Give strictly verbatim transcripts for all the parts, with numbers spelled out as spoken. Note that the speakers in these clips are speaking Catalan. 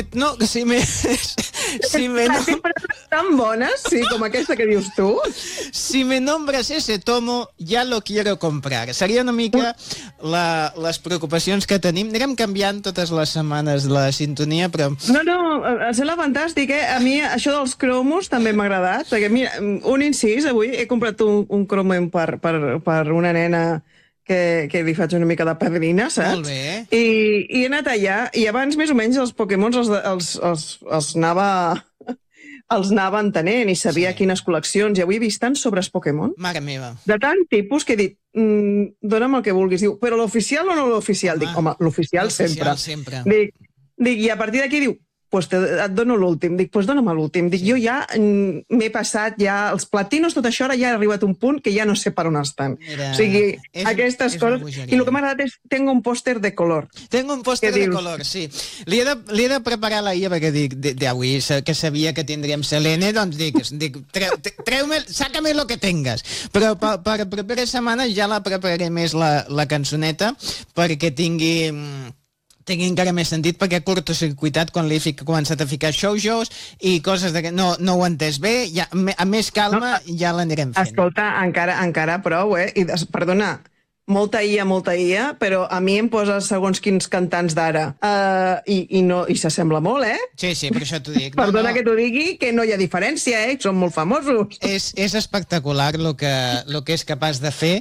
No, si me... Si me Las nom- frases tan bones, sí, com aquesta que dius tu. si me nombres ese tomo, ya lo quiero comprar. Seria una mica la, les preocupacions que tenim. Anirem canviant totes les setmanes la sintonia, però... No, no, em sembla fantàstic, eh? A mi això dels cromos també m'ha agradat, perquè mira, un incís, avui he comprat un, un cromo per, per, per una nena que, que li faig una mica de padrina, saps? Molt bé. I, i he anat allà, i abans més o menys els Pokémons els, els, els, els anava els anava entenent i sabia Sí. quines col·leccions, i avui he vist tants sobres Pokémon Mare meva. de tant tipus que he dit, mm, dona'm el que vulguis. Diu, però l'oficial o no l'oficial? Home, Dic, home, l'oficial sempre. L'oficial sempre. Dic, dic, i a partir d'aquí diu, pues te, et dono l'últim. Dic, pues dona'm l'últim. Dic, jo ja mm, m'he passat, ja els platinos, tot això, ara ja ha arribat un punt que ja no sé per on estan. Mira, o sigui, és- aquestes és una coses... bogeria. I el que m'ha agradat és, tengo un pòster de color. Tengo un póster Què de dius? color, sí. Li he de, li he de preparar la I A perquè dic, de- d'avui, sa- que sabia que tindríem Selene, doncs dic, dic treu, te- treu-me, sácame lo que tengas. Però per, per propera setmana ja la prepararé més la, la cançoneta perquè tingui... mm, tingui encara més sentit, perquè ha curtocircuitat quan li he fic, començat a ficar show-shows i coses de... No, no ho he entès bé, ja, me- amb més calma No, ja l'anirem fent. Escolta, encara, encara prou, eh? I des, perdona, molta I A, molta I A, però a mi em posa segons quins cantants d'ara. Uh, i, i, no, I s'assembla molt, eh? Sí, sí, per això t'ho dic. Perdona no, no. que t'ho digui, que no hi ha diferència, eh? Són molt famosos. És, és espectacular el que, el que és capaç de fer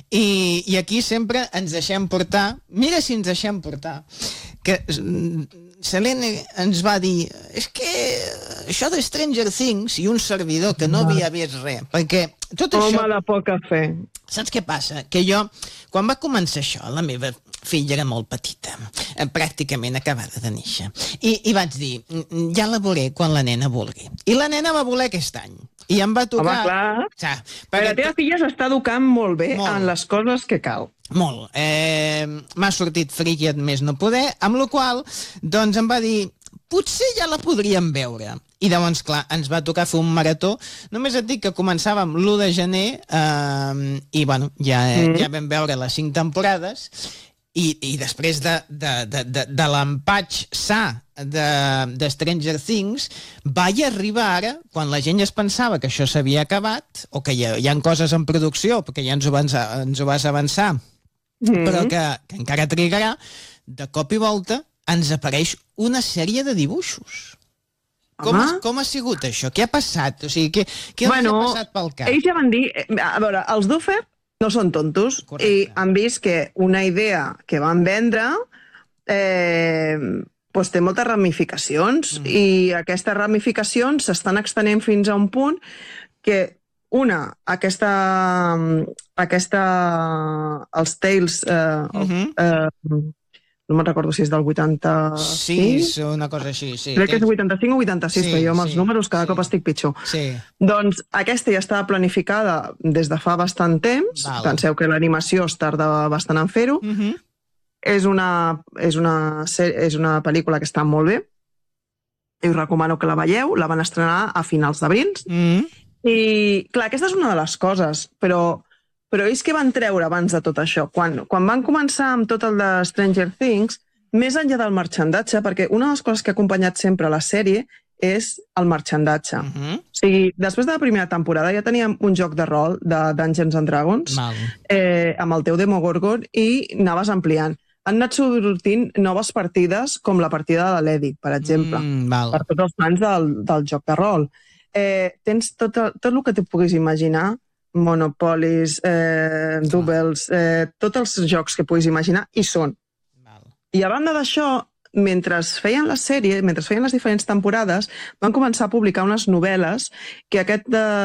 i, i aquí sempre ens deixem portar, mira si ens deixem portar, que mm, Selene ens va dir, és que això de Stranger Things i un servidor que no havia vist res, perquè tot Home, això... de poca fe. Saps què passa? Que jo, quan va començar això, la meva filla era molt petita, eh, pràcticament acabada de néixer. I, I vaig dir, "Mm, ja la veuré quan la nena vulgui." I la nena va voler aquest any. I em va tocar... Home, clar. Ja, Perquè la teva filla s'està educant molt bé Molt. en les coses que cal. Molt. Eh, M'ha sortit friqui a més no poder, amb la qual doncs em va dir, potser ja la podríem veure. I llavors, clar, ens va tocar fer un marató. Només et dic que començàvem l'u de gener eh, i, bueno, ja, mm. ja vam veure les cinc temporades i, i després de, de, de, de, de l'empatx sa de, de Stranger Things vaig arribar ara, quan la gent ja es pensava que això s'havia acabat o que hi ha, hi ha coses en producció, perquè ja ens ho, vas, ens ho vas avançar, Mm. però que, que encara trigarà, de cop i volta ens apareix una sèrie de dibuixos. Com, Home. ha, com ha sigut això? Què ha passat? O sigui, què, què bueno, els ha passat pel cap? ells ja van dir... eh, A veure, els Duffer no són tontos. Correcte. I han vist que una idea que van vendre eh, doncs té moltes ramificacions Mm. i aquestes ramificacions s'estan extenent fins a un punt que una, aquesta, aquesta els Tales eh, Mhm. eh, no me'n recordo si és del vuitanta-cinc. Sí, és una cosa així, sí. Crec que és vuitanta-cinc o vuitanta-sis, Sí, però jo amb els sí, números cada sí. cop estic pitjor. Sí, Doncs aquesta ja estava planificada des de fa bastant temps. Val. Penseu que l'animació es tarda bastant en fer-ho. uh -huh. És, una, és, una, se- és una pel·lícula que està molt bé. I us recomano que la veieu. La van estrenar a finals d'abril. mm -hmm. I, clar, aquesta és una de les coses, però, però ells què van treure abans de tot això? Quan, quan van començar amb tot el de Stranger Things, més enllà del marxandatge, perquè una de les coses que ha acompanyat sempre la sèrie és el marxandatge. Uh -huh. O sigui, després de la primera temporada ja teníem un joc de rol de Dungeons and Dragons Mal. eh, amb el teu Demogorgon i anaves ampliant. Han anat sortint noves partides, com la partida de l'Eddie, per exemple, Mm, val. per tots els fans del, del joc de rol. Eh, tens tot, el- tot el que tu puguis imaginar, Monopolis, eh, Doubles, eh, tots els jocs que puguis imaginar, hi són. Val. I a banda d'això, mentre feien la sèrie, mentre feien les diferents temporades, van començar a publicar unes novel·les que aquest de